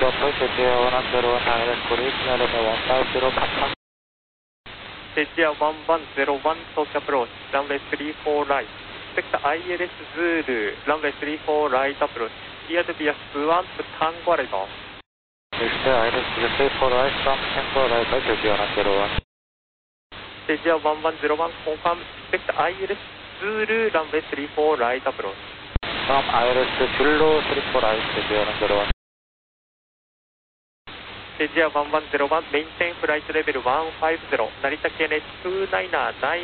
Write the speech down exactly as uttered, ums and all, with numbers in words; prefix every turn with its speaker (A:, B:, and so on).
A: approach at one zero one, direct police, Narita one five zero, Kappa.
B: Asia one one zero one, Talk approach, runway three four right. Expect I L S Zulu, runway three four right approach. Clear to be a Swan to Tango Arrival.
A: Expect I L S three four right from Tango right, Asia one zero one.
B: Asia one one zero one, confirm. Expect I L S Zulu, runway three four right approach.
A: From I L S Zulu three four right, Asia one zero one.
B: Asia one one zero one, maintain flight level one five zero, Narita K N two nine nine.